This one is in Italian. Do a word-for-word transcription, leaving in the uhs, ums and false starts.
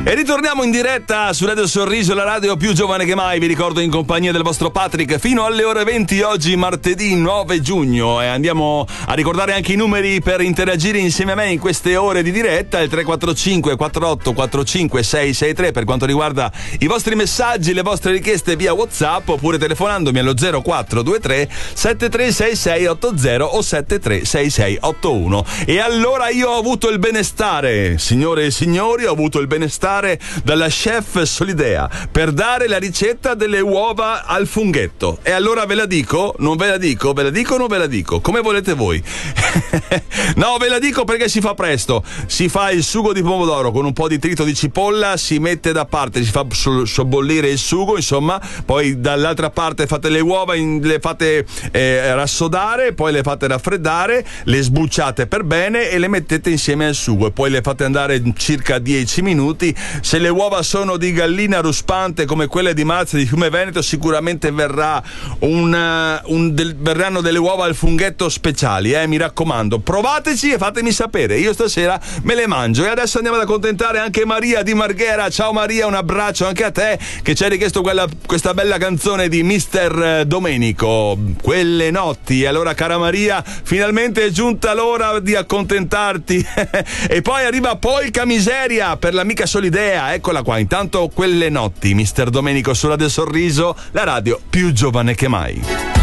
E ritorniamo in diretta su Radio Sorriso, la radio più giovane che mai. Vi ricordo, in compagnia del vostro Patrick fino alle ore venti, oggi martedì nove giugno. E andiamo a ricordare anche i numeri per interagire insieme a me in queste ore di diretta: il tre quattro cinque quattro otto quattro cinque sei sei tre per quanto riguarda i vostri messaggi, le vostre richieste via WhatsApp, oppure telefonandomi allo zero quattro due tre sette tre sei sei otto zero o sette tre sei sei otto uno. E allora io ho avuto il benestare, signore e signori, ho avuto il benestare dalla chef Solidea per dare la ricetta delle uova al funghetto. E allora ve la dico? Non ve la dico? Ve la dico o non ve la dico? Come volete voi? No, ve la dico perché si fa presto. Si fa il sugo di pomodoro con un po' di trito di cipolla, si mette da parte, si fa sobbollire il sugo, insomma, poi dall'altra parte fate le uova, in, le fate eh, rassodare, poi le fate raffreddare, le sbucciate per bene e le mettete insieme al sugo e poi le fate andare circa dieci minuti. Se le uova sono di gallina ruspante come quelle di Marzia di Fiume Veneto, sicuramente verrà un, un del, verranno delle uova al funghetto speciali, eh, mi raccomando, provateci e fatemi sapere. Io stasera me le mangio. E adesso andiamo ad accontentare anche Maria di Marghera. Ciao Maria, un abbraccio anche a te, che ci hai richiesto quella, questa bella canzone di mister Domenico, Quelle notti. E allora, cara Maria, finalmente è giunta l'ora di accontentarti. E poi arriva Polka Miseria per l'amica Solidea. Eccola qua. Intanto Quelle notti, mister Domenico su Radio Sorriso, la radio più giovane che mai.